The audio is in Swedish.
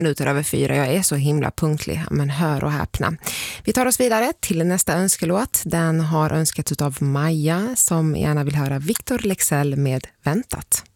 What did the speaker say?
minuter över 4. Jag är så himla punktlig, men hör och häpna. Vi tar oss vidare till nästa önskelåt. Den har önskats av Maja som gärna vill höra Victor Lexell med Väntat.